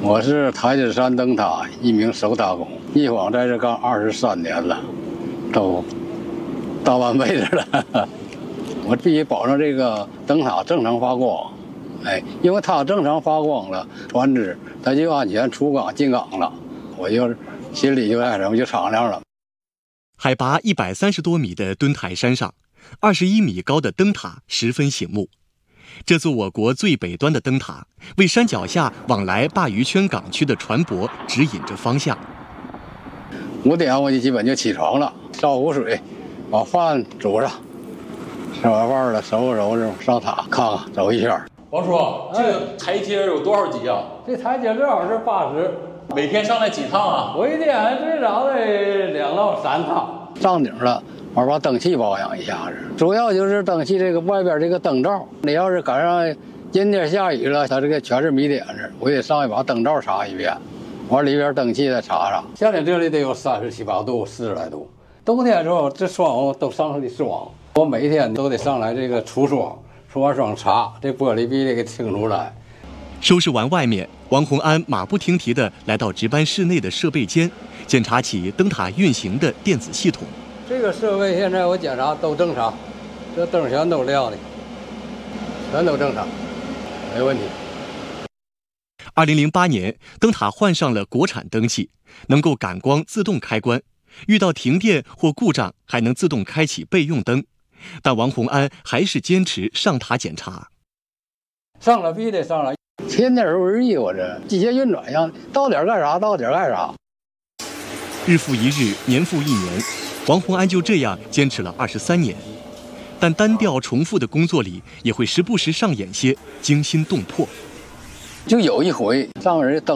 我是台阶山灯塔一名手打工，一晃在这干23年了，都大半辈子了。我必须保证这个灯塔正常发光，因为它正常发光了，船只它就安全出港进港了，我就心里就爱什么就敞亮了。 海拔130多米的墩台山上，21米高的灯塔十分醒目。这座我国最北端的灯塔，为山脚下往来鲅鱼圈港区的船舶指引着方向。 5点我就基本就起床了，烧壶水，把饭煮上，吃完饭了收拾收拾上塔看看走一圈。 王叔，这个台阶有多少级啊？ 这台阶正好是80。 每天上来几趟啊？ 我一天最少得2到3趟。上顶了，我把灯器保养一下子，主要就是灯器这个外边这个灯罩，你要是赶上今天下雨了，它这个全是米点子，我得上去把灯罩擦一遍，完里边灯器再擦擦。夏天这里得有37、8度、40来度，冬天的时候这窗户都上的霜，我每一天都得上来这个除霜，除完霜擦，这玻璃必须得给清出来。 收拾完外面，王洪安马不停蹄地来到值班室内的设备间，检查起灯塔运行的电子系统。 这个设备现在我检查都正常，这灯全都亮的，全都正常，没问题。 2008年，灯塔换上了国产灯器，能够感光自动开关，遇到停电或故障还能自动开启备用灯。但王洪安还是坚持上塔检查。 上了必须得上了，天天如日，我这机械运转样，到点干啥到点干啥。 日复一日，年复一年，王洪安就这样坚持了23年。但单调重复的工作里，也会时不时上演些惊心动魄。 就有一回上人灯